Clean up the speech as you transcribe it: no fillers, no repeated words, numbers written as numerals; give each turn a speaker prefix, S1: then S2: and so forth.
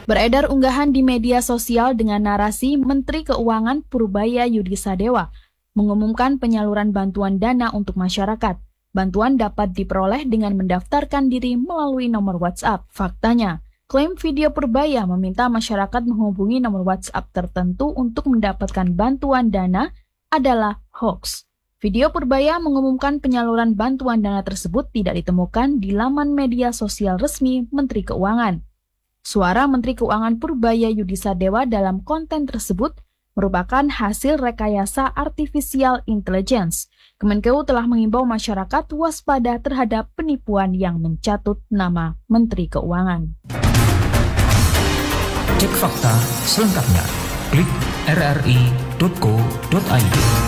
S1: Beredar unggahan di media sosial dengan narasi Menteri Keuangan Purbaya Yudisadewa mengumumkan penyaluran bantuan dana untuk masyarakat. Bantuan dapat diperoleh dengan mendaftarkan diri melalui nomor WhatsApp. Faktanya, klaim video Purbaya meminta masyarakat menghubungi nomor WhatsApp tertentu untuk mendapatkan bantuan dana adalah hoax. Video Purbaya mengumumkan penyaluran bantuan dana tersebut tidak ditemukan di laman media sosial resmi Menteri Keuangan. Suara Menteri Keuangan Purbaya Yudisadewa dalam konten tersebut merupakan hasil rekayasa artificial intelligence. Kemenkeu telah mengimbau masyarakat waspada terhadap penipuan yang mencatut nama Menteri Keuangan.
S2: Cek fakta selengkapnya. Klik rri.co.id.